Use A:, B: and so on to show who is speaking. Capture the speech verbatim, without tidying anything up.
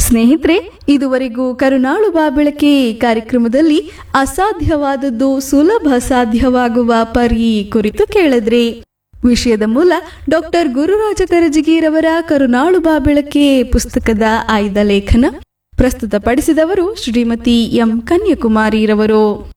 A: ಸ್ನೇಹಿತರೆ, ಇದುವರೆಗೂ ಕರುನಾಳು ಬಾಬೆಳಕೆ ಕಾರ್ಯಕ್ರಮದಲ್ಲಿ ಅಸಾಧ್ಯವಾದದ್ದು ಸುಲಭ ಸಾಧ್ಯವಾಗುವ ಪರಿ ಕುರಿತು ಕೇಳಿದ್ರಿ. ವಿಷಯದ ಮೂಲ ಡಾಕ್ಟರ್ ಗುರುರಾಜ ಕರಜಗಿರವರ ಕರುನಾಳು ಬಾಬೆಳಕೆ ಪುಸ್ತಕದ ಆಯ್ದ ಲೇಖನ. ಪ್ರಸ್ತುತಪಡಿಸಿದವರು ಶ್ರೀಮತಿ ಎಂ ಕನ್ಯಾಕುಮಾರಿರವರು.